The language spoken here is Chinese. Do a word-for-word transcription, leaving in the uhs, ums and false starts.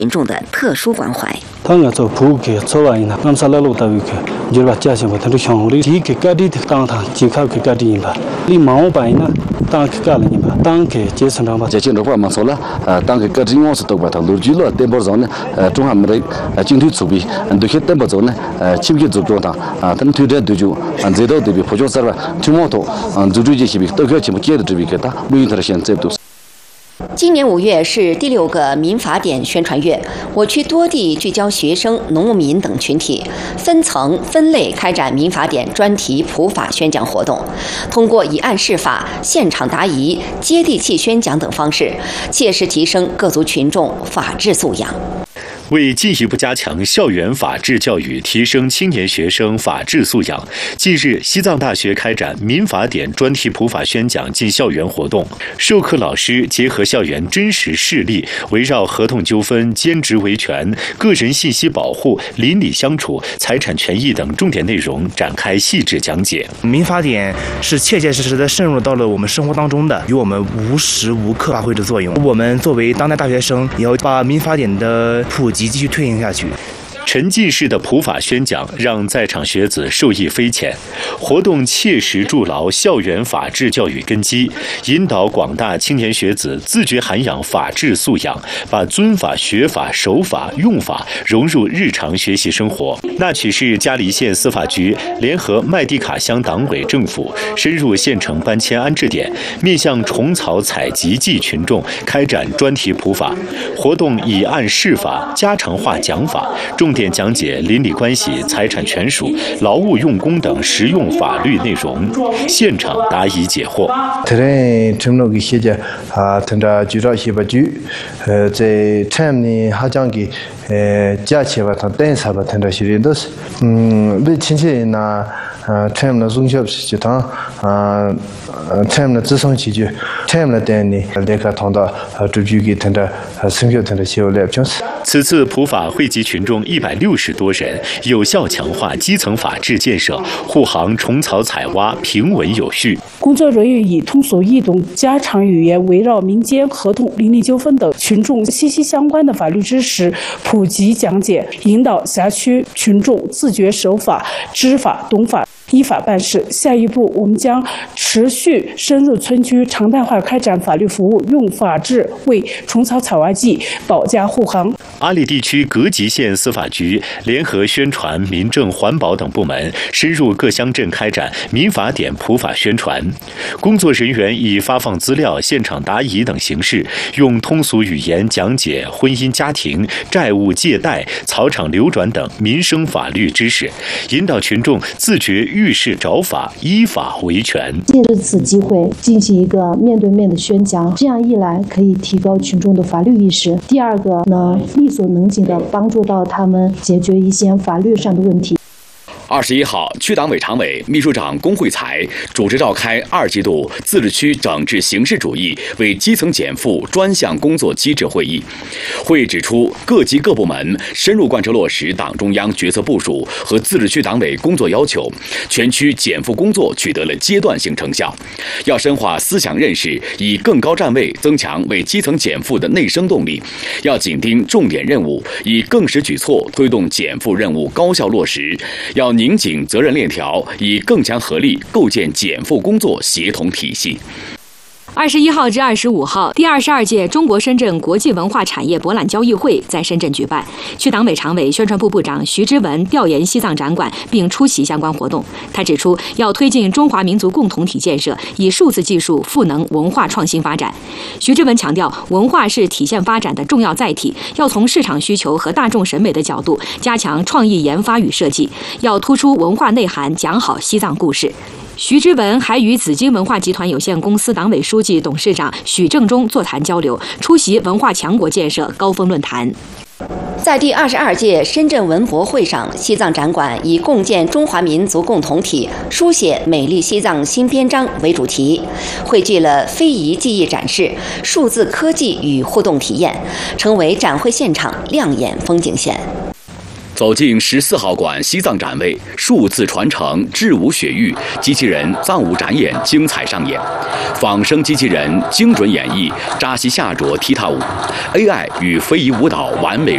民众的特殊关怀。 他要做普给做完呢，俺们来路到一个，就把家乡把他的乡里第一个各地的当堂就靠个各地吧，你毛白呢，当个干了你吧，当个节省了吧。 在建筑方面说了，呃，当个各地方是都把它录取了，电报上呢，呃，中华民国呃经济储备，对些电报上呢，呃，经济组织当啊，他们推荐对就，嗯，这道对比普通社会，全部都，嗯，组织这些比都可以全部接的这边给他，没有他的现在都是。 今年五月是第六个民法典宣传月，我区多地聚焦学生、农民等群体，分层分类开展民法典专题普法宣讲活动，通过以案释法、现场答疑、接地气宣讲等方式，切实提升各族群众法治素养。 为进一步加强校园法治教育，提升青年学生法治素养，近日，西藏大学开展民法典专题普法宣讲进校园活动。授课老师结合校园真实事例，围绕合同纠纷、兼职维权、个人信息保护、邻里相处、财产权益等重点内容展开细致讲解。 民法典是切切实实地渗入到了我们生活当中的，与我们无时无刻发挥着作用。我们作为当代大学生，也要把民法典的普及继续推行下去。 沉浸式的普法宣讲让在场学子受益匪浅，活动切实筑牢校园法治教育根基，引导广大青年学子自觉涵养法治素养，把遵法、学法、守法、用法融入日常学习生活。那曲市嘉黎县司法局联合麦地卡乡党委政府，深入县城搬迁安置点，面向虫草采集季群众开展专题普法活动，以案释法，家常话讲法，重点讲解邻里关系、财产权属、劳务用工等实用法律内容，现场答疑解惑。 这成了个学者啊，通过举照学法局，呃，在产呢还讲给呃假期吧，他等啥吧，通过学的都是，嗯，为亲戚那。呃，产了中小企业堂，啊，呃，产了自生企业，产了等呢，联合通道，呃，主局给通的，呃，生效通的协来就是。 此次普法惠及群众一百六十多人，有效强化基层法治建设，护航虫草采挖平稳有序。 工作人员以通俗易懂、家常语言，围绕民间合同、邻里纠纷等群众息息相关的法律知识普及讲解，引导辖区群众自觉守法、知法、懂法。依法办事。下一步，我们将持续深入村居，常态化开展法律服务，用法治为虫草采挖季保驾护航。 阿里地区格吉县司法局联合宣传、民政、环保等部门，深入各乡镇开展民法典普法宣传。工作人员以发放资料、现场答疑等形式，用通俗语言讲解婚姻家庭、债务借贷、草场流转等民生法律知识，引导群众自觉遇事找法，依法维权。 借着此机会进行一个面对面的宣讲，这样一来可以提高群众的法律意识。第二个呢，力所能及的帮助到他们解决一些法律上的问题。 二十一号，区党委常委、秘书长龚慧才主持召开二季度自治区整治形式主义为基层减负专项工作机制会议。会议指出，各级各部门深入贯彻落实党中央决策部署和自治区党委工作要求，全区减负工作取得了阶段性成效。要深化思想认识，以更高站位增强为基层减负的内生动力。要紧盯重点任务，以更实举措推动减负任务高效落实。要拧紧责任链条，以更强合力构建减负工作协同体系。 二十一号至二十五号，第二十二届中国深圳国际文化产业博览交易会在深圳举办。区党委常委、宣传部部长徐之文调研西藏展馆，并出席相关活动。他指出，要推进中华民族共同体建设，以数字技术赋能文化创新发展。徐之文强调，文化是体现发展的重要载体，要从市场需求和大众审美的角度加强创意研发与设计，要突出文化内涵，讲好西藏故事。徐之文还与紫金文化集团有限公司党委书记、董事长许正中座谈交流，出席文化强国建设高峰论坛。 在第二十二届深圳文博会上，西藏展馆以共建中华民族共同体，书写美丽西藏新篇章为主题，汇聚了非遗技艺展示、数字科技与互动体验，成为展会现场亮眼风景线。 走进十四号馆西藏展位，数字传承、智舞雪域、机器人藏舞展演精彩上演，仿生机器人精准演绎扎西夏卓踢踏舞 ，A I 与非遗舞蹈完美